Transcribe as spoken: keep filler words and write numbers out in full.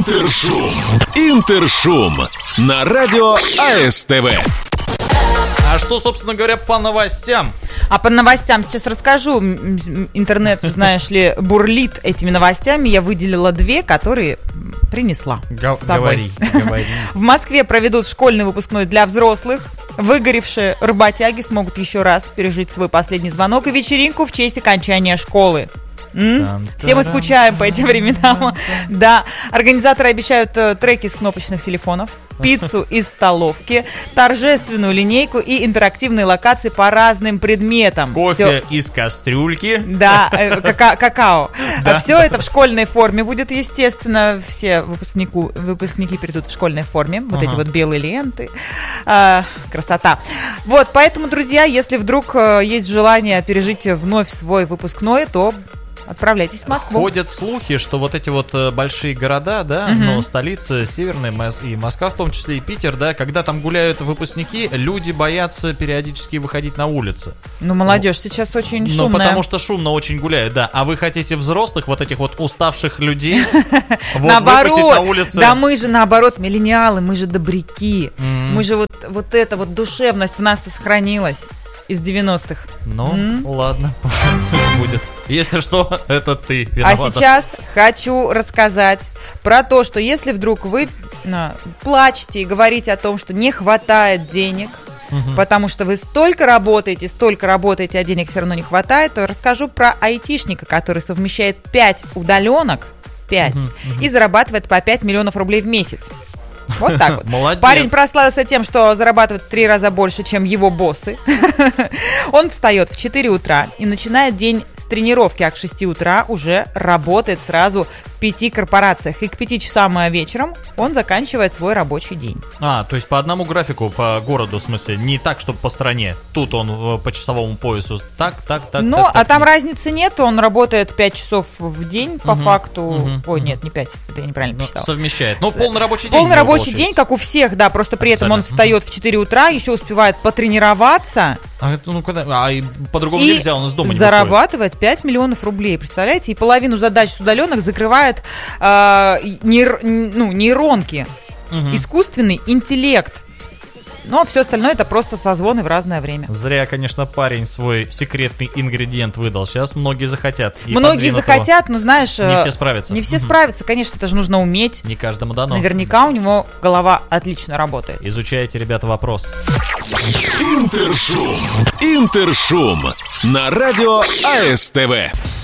Интершум. Интершум. На радио АСТВ. А что, собственно говоря, по новостям? А по новостям сейчас расскажу. Интернет, знаешь ли, бурлит этими новостями. Я выделила две, которые принесла Г- с собой. Говори, говори. В Москве проведут школьный выпускной для взрослых. Выгоревшие работяги смогут еще раз пережить свой последний звонок и вечеринку в честь окончания школы. М? Все мы скучаем по этим временам. Да, организаторы обещают э, треки с кнопочных телефонов, пиццу из столовки, торжественную линейку и интерактивные локации по разным предметам. Кофе Всё... из кастрюльки. Да, э, кака- какао. Да. Все это в школьной форме будет, естественно. Все выпускнику, выпускники придут в школьной форме. Вот Ага. эти вот белые ленты. А, красота. Вот, поэтому, друзья, если вдруг э, есть желание пережить вновь свой выпускной, то отправляйтесь в Москву. Ходят слухи, что вот эти вот э, большие города, да, Мгм. но столицы северные, Мос- и Москва в том числе, и Питер, да, когда там гуляют выпускники, люди боятся периодически выходить на улицы. Ну, молодежь сейчас очень Ну, шумная. потому что шумно очень гуляют, да. А вы хотите взрослых, вот этих вот уставших людей, вот выпустить на Наоборот, улице? да мы же наоборот миллениалы, мы же добряки. М. Мы же вот, вот эта вот душевность в нас-то сохранилась из девяностых. Ну, М. ладно, будет. Если что, это ты А виновата. сейчас хочу рассказать про то, что если вдруг вы а, плачете и говорите о том, что не хватает денег, Мгм. потому что вы столько работаете, столько работаете, а денег все равно не хватает, то расскажу про айтишника, который совмещает пять удаленок, пять, Мгм, мгм. и зарабатывает по пять миллионов рублей в месяц. Вот так вот. Молодец. Парень прославился тем, что зарабатывает в три раза больше, чем его боссы. Он встает в четыре утра и начинает день с тренировки, а к шести утра уже работает сразу в пяти корпорациях. И к пяти часам вечером он заканчивает свой рабочий день. А, то есть по одному графику, по городу, в смысле, не так, чтобы по стране. Тут он э, по часовому поясу. Так, так, так. Ну, так, а так, там нет. разницы нет, он работает пять часов в день по Мгм, факту. мгм, Ой, мгм. нет, не пять, это я неправильно Ну, посчитала. совмещает. Ну, С- полный рабочий день. Полный у него рабочий получается. день, как у всех, да, просто при этом он Официально. встает в четыре утра, еще успевает потренироваться А это, ну, когда... А, и по-другому и нельзя, он из дома не выходит. зарабатывает пять миллионов рублей, представляете? И половину задач с удаленных закрывает э, нейр- ну, нейронки, Мгм. искусственный интеллект. Но все остальное это просто созвоны в разное время. Зря, конечно, парень свой секретный ингредиент выдал. Сейчас многие захотят. и Многие подвинут захотят, но знаешь... его. Не э, все справятся. Не все Мгм. справятся, конечно, это же нужно уметь. Не каждому дано. Наверняка у него голова отлично работает. Изучайте, ребята, вопрос. Интершум. Интершум. На радио АСТВ.